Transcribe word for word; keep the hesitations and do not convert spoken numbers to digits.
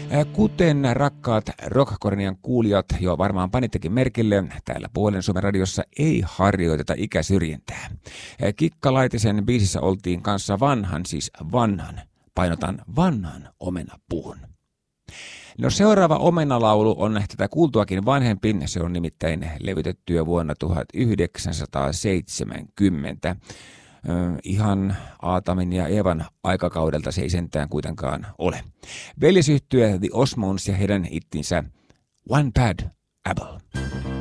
Kuten rakkaat Rockkornian kuulijat jo varmaan panittekin merkille, täällä Puolen Suomen radiossa ei harjoiteta ikäsyrjintää. Kikka Laitisen biisissä oltiin kanssa vanhan, siis vanhan, painotan vanhan omenapuun. No seuraava omenalaulu on tätä kuultuakin vanhempi, se on nimittäin levytetty jo vuonna tuhatyhdeksänsataaseitsemänkymmentä. Ihan Aatamin ja Eevan aikakaudelta se ei sentään kuitenkaan ole. Veljesyhtye The Osmonds ja heidän ittinsä One Bad Apple.